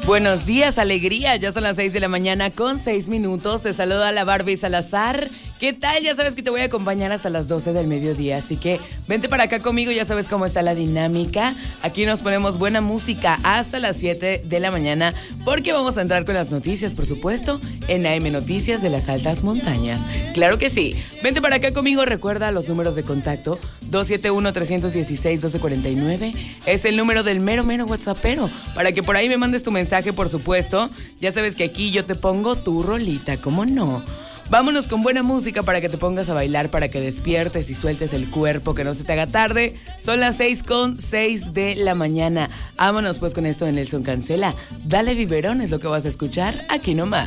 Buenos días, alegría. Ya son las 6 de la mañana con 6 minutos. Te saluda la Barbie Salazar. ¿Qué tal? Ya sabes que te voy a acompañar hasta las 12 del mediodía. Así que vente para acá conmigo. Ya sabes cómo está la dinámica. Aquí nos ponemos buena música hasta las 7 de la mañana. Porque vamos a entrar con las noticias, por supuesto, en AM Noticias de las Altas Montañas. Claro que sí. Vente para acá conmigo. Recuerda los números de contacto. 271-316-1249. Es el número del mero WhatsAppero. Para que por ahí me mandes tu mensaje, por supuesto. Ya sabes que aquí yo te pongo tu rolita, ¿cómo no? Vámonos con buena música para que te pongas a bailar, para que despiertes y sueltes el cuerpo, que no se te haga tarde. Son las 6:06 de la mañana. Vámonos pues con esto de Nelson Cancela. Dale biberón, es lo que vas a escuchar aquí nomás.